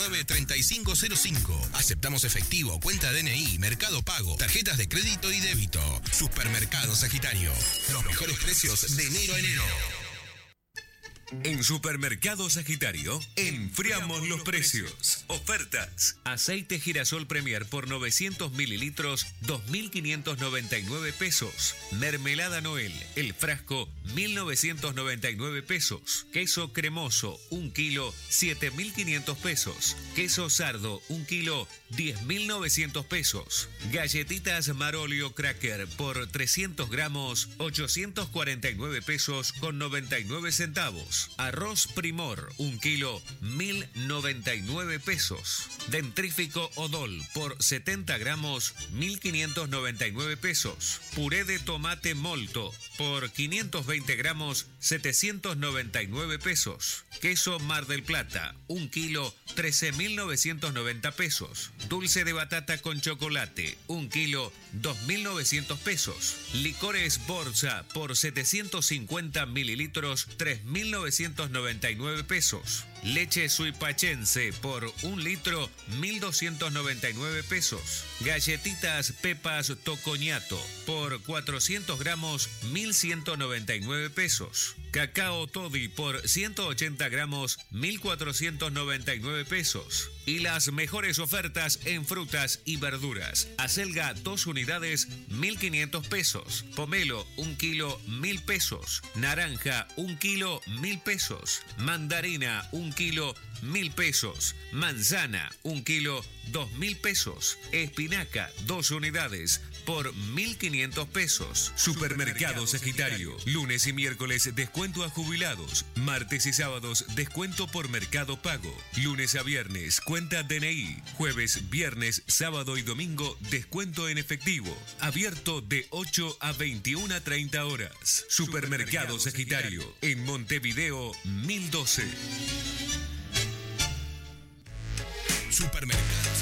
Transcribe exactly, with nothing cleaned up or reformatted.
nueve, treinta y cinco cero cinco. Aceptamos efectivo, cuenta D N I, Mercado Pago, tarjetas de crédito y débito. Supermercado Sagitario. Los mejores precios de enero a enero. En Supermercado Sagitario, enfriamos los precios. Ofertas. Aceite girasol Premier por novecientos mililitros, dos mil quinientos noventa y nueve pesos. Mermelada Noel, el frasco, mil novecientos noventa y nueve pesos. Queso cremoso, un kilo, siete mil quinientos pesos. Queso sardo, un kilo, diez mil novecientos pesos. Galletitas Marolio Cracker por trescientos gramos, ochocientos cuarenta y nueve pesos con noventa y nueve centavos. Arroz Primor, un kilo, mil noventa y nueve pesos. Dentrífico Odol por setenta gramos, mil quinientos noventa y nueve pesos. Puré de tomate Molto por quinientos veinte gramos, setecientos noventa y nueve pesos. Queso Mar del Plata, un kilo, trece mil novecientos noventa pesos. Dulce de batata con chocolate, un kilo, dos mil novecientos pesos. Licores Borsa por setecientos cincuenta mililitros, tres mil novecientos noventa y nueve pesos. Leche suipachense por un litro, mil doscientos noventa y nueve pesos. Galletitas Pepas Tocoñato por cuatrocientos gramos, mil ciento noventa y nueve pesos. Cacao Toddy por ciento ochenta gramos, mil cuatrocientos noventa y nueve pesos. Y las mejores ofertas en frutas y verduras. Acelga dos unidades, mil quinientos pesos. Pomelo, un kilo, mil pesos. Naranja, un kilo, mil pesos. Mandarina, un kilo, mil pesos. Manzana, un kilo, dos mil pesos. Espinaca, dos unidades, por mil quinientos pesos. Supermercado Sagitario. Lunes y miércoles descuento a jubilados. Martes y sábados descuento por Mercado Pago. Lunes a viernes cuenta D N I. Jueves, viernes, sábado y domingo descuento en efectivo. Abierto de ocho a veintiuna treinta horas. Supermercado Sagitario. En Montevideo mil doce. Supermercado